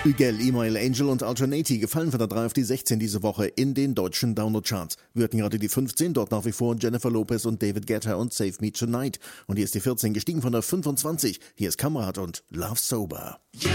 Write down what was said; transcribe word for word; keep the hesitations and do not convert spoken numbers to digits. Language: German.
Ügel, Email, Angel und Alternati gefallen von der drei auf die sechzehn diese Woche in den deutschen Download-Charts. Wir hatten gerade die fünfzehn, dort nach wie vor Jennifer Lopez und David Guetta und Save Me Tonight. Und hier ist die vierzehn, gestiegen von der fünfundzwanzig. Hier ist Kamerad und Love Sober.